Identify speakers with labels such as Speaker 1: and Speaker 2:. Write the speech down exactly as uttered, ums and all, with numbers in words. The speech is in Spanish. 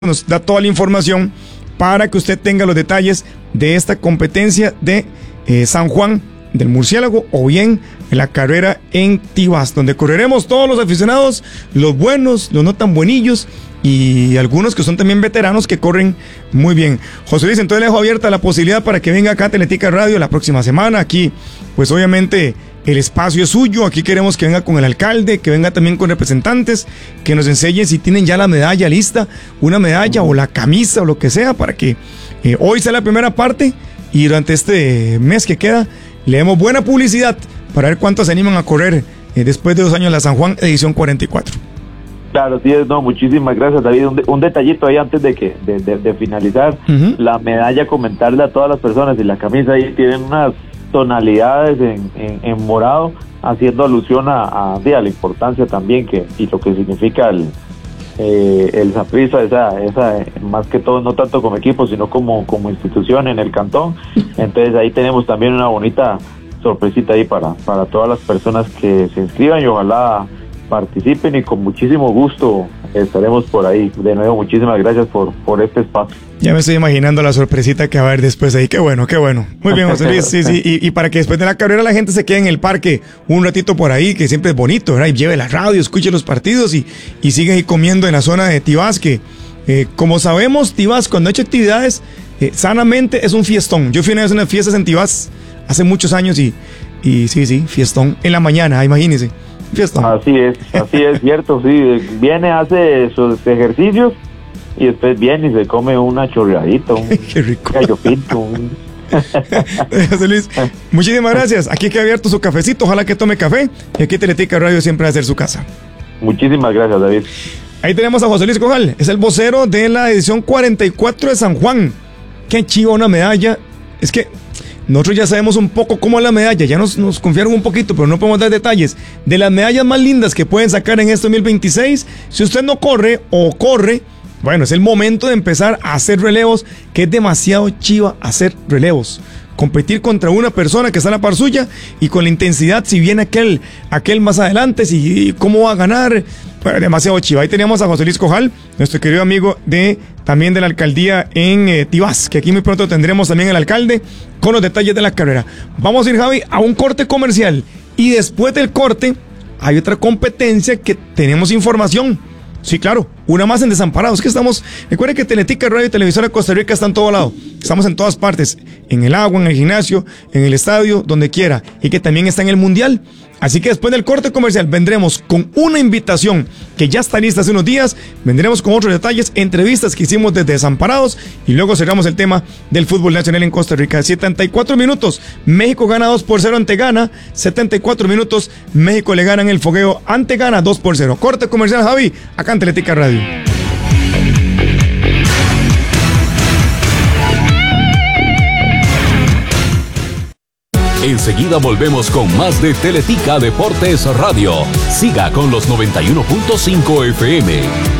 Speaker 1: nos da toda la información para que usted tenga los detalles de esta competencia de eh, San Juan del Murciélago o bien en la carrera en Tibás, donde correremos todos los aficionados, los buenos, los no tan buenillos y algunos que son también veteranos que corren muy bien. José Luis, entonces le dejo abierta la posibilidad para que venga acá a Teletica Radio la próxima semana. Aquí, pues obviamente el espacio es suyo. Aquí queremos que venga con el alcalde, que venga también con representantes, que nos enseñen si tienen ya la medalla lista, una medalla o la camisa o lo que sea, para que eh, hoy sea la primera parte y durante este mes que queda le demos buena publicidad para ver cuántos se animan a correr eh, después de dos años la San Juan edición cuarenta y cuatro.
Speaker 2: Claro, sí, no, muchísimas gracias, David. Un, de, un detallito ahí antes de que de, de, de finalizar. Uh-huh. La medalla, comentarle a todas las personas, y la camisa ahí tienen unas tonalidades en, en, en morado, haciendo alusión a, a, a la importancia también que y lo que significa el eh, el Saprissa, esa, esa, más que todo, no tanto como equipo, sino como, como institución en el cantón. Entonces ahí tenemos también una bonita sorpresita ahí para, para todas las personas que se inscriban y ojalá participen, y con muchísimo gusto estaremos por ahí. De nuevo, muchísimas gracias por, por este espacio.
Speaker 1: Ya me estoy imaginando la sorpresita que va a haber después ahí. Qué bueno, qué bueno. Muy bien, José Luis. Sí, sí. Y, y para que después de la carrera la gente se quede en el parque un ratito por ahí, que siempre es bonito, ¿verdad? Y lleve la radio, escuche los partidos y, y sigue ahí comiendo en la zona de Tibás, que eh, como sabemos, Tibás cuando ha hecho actividades eh, sanamente es un fiestón. Yo fui una vez a unas fiestas en Tibás hace muchos años y, y sí, sí, fiestón en la mañana, imagínense. Fiestón.
Speaker 2: Así es, así es cierto, sí. Viene, hace sus ejercicios y después viene y se come una chorreadita, un
Speaker 1: Qué rico.
Speaker 2: gallo pinto. Un...
Speaker 1: José Luis, muchísimas gracias. Aquí queda abierto su cafecito, ojalá que tome café. Y aquí Teletica Radio siempre va a ser su casa.
Speaker 2: Muchísimas gracias, David.
Speaker 1: Ahí tenemos a José Luis Cojal, es el vocero de la edición cuarenta y cuatro de San Juan. Qué chiva una medalla. Es que nosotros ya sabemos un poco cómo es la medalla, ya nos, nos confiaron un poquito, pero no podemos dar detalles de las medallas más lindas que pueden sacar en este dos mil veintiséis. Si usted no corre o corre, bueno, es el momento de empezar a hacer relevos, que es demasiado chiva hacer relevos. Competir contra una persona que está a la par suya y con la intensidad, si viene aquel, aquel más adelante, si cómo va a ganar. Bueno, demasiado chiva. Ahí teníamos a José Luis Cojal, nuestro querido amigo de también de la alcaldía en eh, Tibás, que aquí muy pronto tendremos también el alcalde con los detalles de la carrera. Vamos a ir, Javi, a un corte comercial y después del corte hay otra competencia que tenemos información. Sí, claro, una más en Desamparados, que estamos, recuerden que Teletica Radio y Televisora Costa Rica están en todo lado, estamos en todas partes, en el agua, en el gimnasio, en el estadio, donde quiera, y que también está en el Mundial. Así que después del corte comercial vendremos con una invitación que ya está lista hace unos días, vendremos con otros detalles, entrevistas que hicimos desde Desamparados y luego cerramos el tema del fútbol nacional en Costa Rica. setenta y cuatro minutos, México gana dos por cero ante Ghana, setenta y cuatro minutos, México le gana en el fogueo ante Ghana dos por cero. Corte comercial, Javi, acá en Teletica Radio.
Speaker 3: Enseguida volvemos con más de Teletica Deportes Radio. Siga con los noventa y uno punto cinco F M.